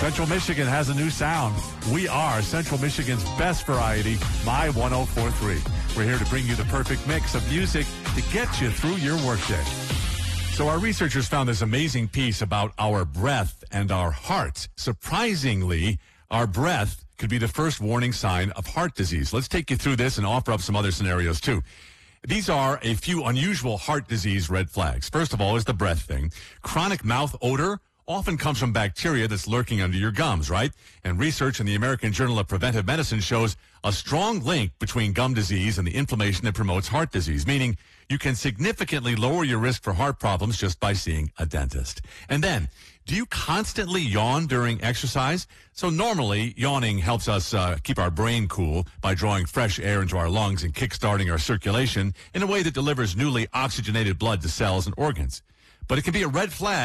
Central Michigan has a new sound. We are Central Michigan's best variety, My 104.3. We're here to bring you the perfect mix of music to get you through your workday. So our researchers found this amazing piece about our breath and our heart. Surprisingly, our breath could be the first warning sign of heart disease. Let's take you through this and offer up some other scenarios too. These are a few unusual heart disease red flags. First of all is the breath thing. Chronic mouth odor often comes from bacteria that's lurking under your gums, right? And research in the American Journal of Preventive Medicine shows a strong link between gum disease and the inflammation that promotes heart disease, meaning you can significantly lower your risk for heart problems just by seeing a dentist. And then, do you constantly yawn during exercise? So normally, yawning helps us keep our brain cool by drawing fresh air into our lungs and kickstarting our circulation in a way that delivers newly oxygenated blood to cells and organs. But it can be a red flag